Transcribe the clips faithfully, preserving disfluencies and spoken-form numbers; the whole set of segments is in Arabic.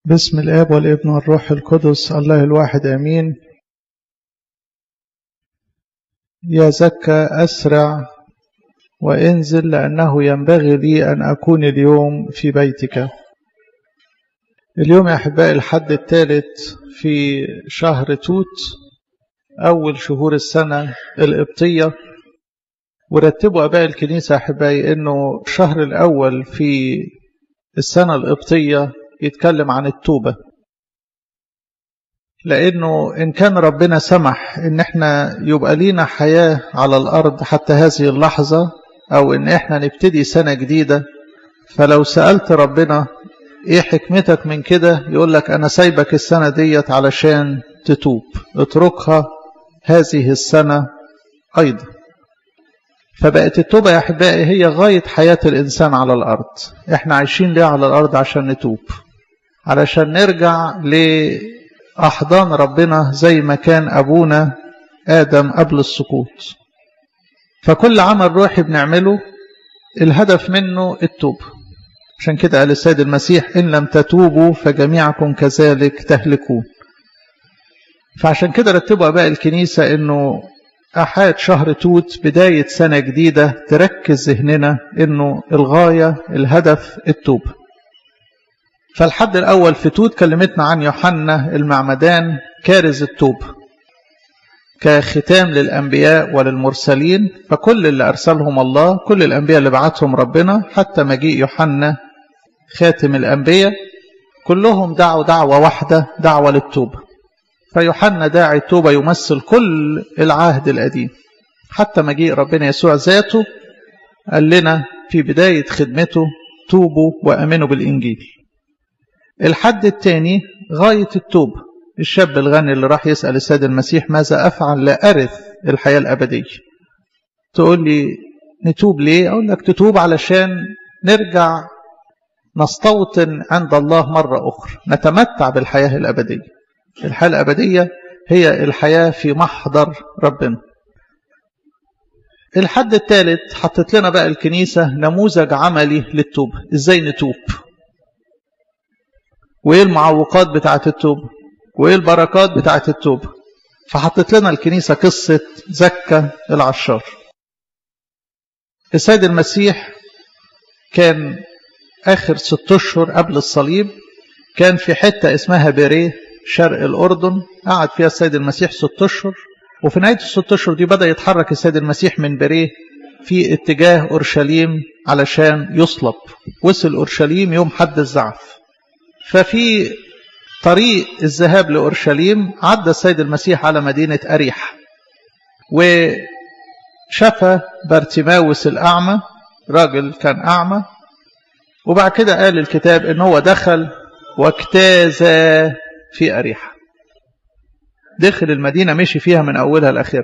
باسم الآب والابن والروح القدس الله الواحد آمين. يا زكى أسرع وانزل، لأنه ينبغي لي أن أكون اليوم في بيتك. اليوم يا أحبائي الحد الثالث في شهر توت، أول شهور السنة القبطية. ورتبوا أباء الكنيسة أحبائي أنه الشهر الأول في السنة القبطية يتكلم عن التوبة، لأنه إن كان ربنا سمح إن احنا يبقى لينا حياة على الأرض حتى هذه اللحظة، أو إن احنا نبتدي سنة جديدة، فلو سألت ربنا إيه حكمتك من كده، يقول لك أنا سايبك السنة ديت علشان تتوب، اتركها هذه السنة أيضا. فبقت التوبة يا أحبائي هي غاية حياة الإنسان على الأرض. احنا عايشين ليه على الأرض؟ عشان نتوب، علشان نرجع لأحضان ربنا زي ما كان أبونا آدم قبل السقوط. فكل عمل روحي بنعمله الهدف منه التوبة. عشان كده قال السيد المسيح إن لم تتوبوا فجميعكم كذلك تهلكون. فعشان كده رتبوا أباء الكنيسة إنه أحد شهر توت بداية سنة جديدة تركز ذهننا إنه الغاية الهدف التوبة. فالحد الأول في توت كلمتنا عن يوحنا المعمدان كارز التوبة كختام للأنبياء وللمرسلين. فكل اللي أرسلهم الله، كل الأنبياء اللي بعتهم ربنا حتى مجيء يوحنا خاتم الأنبياء، كلهم دعوا دعوة واحدة، دعوة للتوبة. فيوحنا داعي التوبة يمثل كل العهد القديم حتى مجيء ربنا يسوع ذاته. قال لنا في بداية خدمته توبوا وأمنوا بالإنجيل. الحد الثاني غاية التوبة، الشاب الغني اللي راح يسأل السيد المسيح ماذا أفعل لأرث الحياة الأبدية. تقول لي نتوب ليه؟ أقول لك تتوب علشان نرجع نستوطن عند الله مرة أخرى، نتمتع بالحياة الأبدية. الحياة الأبدية هي الحياة في محضر ربنا. الحد الثالث حطت لنا بقى الكنيسة نموذج عملي للتوبة، إزاي نتوب، وإيه المعوقات بتاعة التوبة، وإيه البركات بتاعة التوبة. فحطت لنا الكنيسة قصة زكى العشار. السيد المسيح كان آخر ست أشهر قبل الصليب كان في حتة اسمها بيريه شرق الأردن، قعد فيها السيد المسيح ست أشهر. وفي نهاية الست أشهر دي بدأ يتحرك السيد المسيح من بيريه في اتجاه أورشليم علشان يصلب. وصل أورشليم يوم حد الزعف. ففي طريق الذهاب لأورشليم عدى السيد المسيح على مدينة أريح، وشفى بارتيماوس الأعمى، راجل كان أعمى. وبعد كده قال الكتاب إن هو دخل واجتاز في أريحة، دخل المدينة مشي فيها من أولها لآخرها.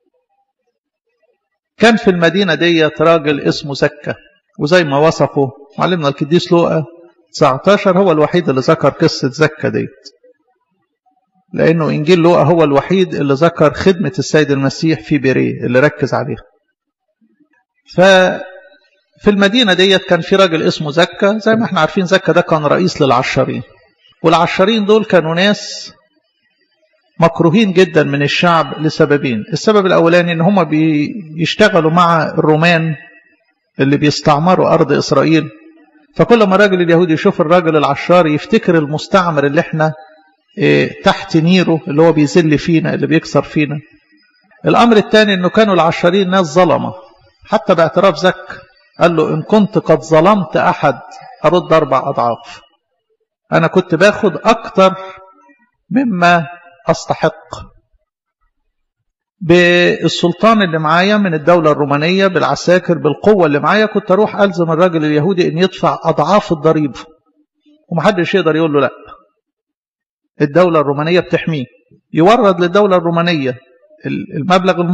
كان في المدينة ديت راجل اسمه زكى، وزي ما وصفه معلمنا القديس لوقا تسعة عشر هو الوحيد اللي ذكر قصة زكى ديت، لأنه إنجيل لوقا هو الوحيد اللي ذكر خدمة السيد المسيح في بيريه اللي ركز عليها. ففي المدينة ديت كان في راجل اسمه زكى. زي ما احنا عارفين زكى ده كان رئيس للعشارين، والعشارين دول كانوا ناس مكروهين جدا من الشعب لسببين. السبب الأولاني إن هم بيشتغلوا مع الرومان اللي بيستعمروا أرض إسرائيل. فكل ما الراجل اليهودي يشوف الراجل العشار يفتكر المستعمر اللي احنا اه تحت نيره، اللي هو بيذل فينا، اللي بيكسر فينا. الأمر الثاني إنه كانوا العشارين ناس ظلمة، حتى باعتراف زكى قال له إن كنت قد ظلمت أحد أرد أربع أضعاف. أنا كنت باخد أكتر مما أستحق بالسلطان اللي معايا من الدولة الرومانية، بالعساكر، بالقوة اللي معايا. كنت أروح ألزم الراجل اليهودي أن يدفع أضعاف الضريبة، ومحدش يقدر يقول له لا. الدولة الرومانية بتحميه، يورد للدولة الرومانية المبلغ